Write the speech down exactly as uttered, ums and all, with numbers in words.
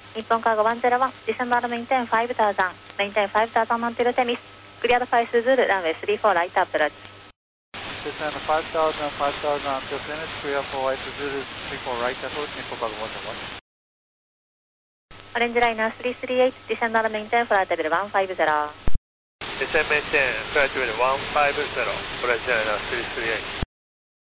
日本カーゴワンゼロワン、ディセンバーメインテンファイブタウザン、メインテンファイブタウザンマンテルテミス、クリアドファイスズール、ランウェイスリーフォーライトアップローチ。 Descend five thousand, five thousand until finish, clear for white Zulu, three four right approach, Info Cargo one one one. オレンジライナースリースリーエイト、ディセンバーメインテンフライトレベルワンファイブゼロ。 Descend maintain, flight level one five zero, Orange Liner three three eight.